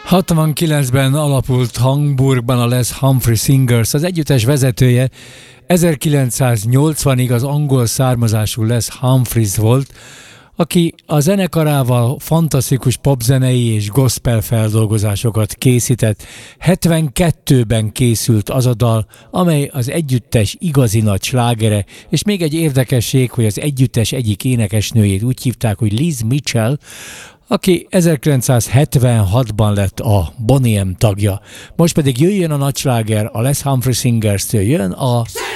69-ben alapult Hamburgban a Les Humphrey Singers, az együttes vezetője 1980-ig az angol származású Les Humphreys volt, aki a zenekarával fantasztikus popzenei és gospel feldolgozásokat készített. 72-ben készült az a dal, amely az együttes igazi nagy slágere, és még egy érdekesség, hogy az együttes egyik énekesnőjét úgy hívták, hogy Liz Mitchell, aki 1976-ban lett a Boney M tagja. Most pedig jöjjön a nagy sláger, a Les Humphrey Singers-től jön a